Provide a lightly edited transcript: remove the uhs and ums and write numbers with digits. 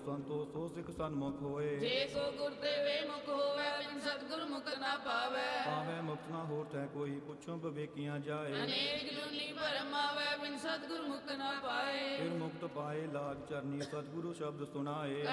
ਸੰਤੋ ਸੋ ਸਿੱਖ ਸਨਮੁਖ ਹੋਏ। ਜੇ ਸੋ ਗੁਰ ਤੇ ਵੇ ਮੁਖ ਹੋਵੇ ਬਿਨ ਸਤਿਗੁਰ ਮੁਖ ਨਾ ਪਾਵੇ। ਆਵੇ ਮੁਕਤ ਨਾ ਹੋਰ ਤੈ ਕੋਈ ਪੁੱਛੋ ਵਿਵੇਕੀਆਂ ਜਾਏ। ਅਨੇਕ ਜੁਨੀ ਭਰਮ ਆਵੇ ਬਿਨ ਸਤਿਗੁਰ ਮੁਖ ਨਾ ਪਾਏ। ਫਿਰ ਮੁਕਤ ਪਾਏ ਲਾਗ ਚਰਨੀ ਸਤਿਗੁਰੂ ਸ਼ਬਦ ਸੁਣਾਏ।